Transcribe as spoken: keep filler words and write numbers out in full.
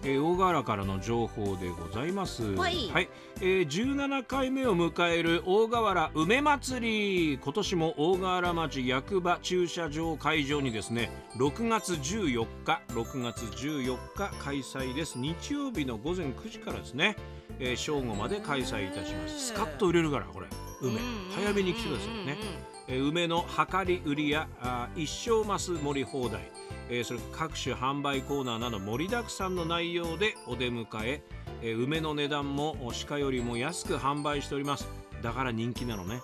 えー、大河原からの情報でございます。 はい、 はい、えー、じゅうななかいめを迎える大河原梅まつり、今年も大河原町役場駐車場会場にですね、ろくがつじゅうよっかろくがつじゅうよっか開催です。日曜日のごぜんくじからですね、えー、正午まで開催いたします。スカッと売れるからこれ梅、早めに来てくださいね。えー、梅の量り売りやあ一升マス盛り放題、えー、それ各種販売コーナーなど盛りだくさんの内容でお出迎え、えー、梅の値段も鹿よりも安く販売しております。だから人気なのね。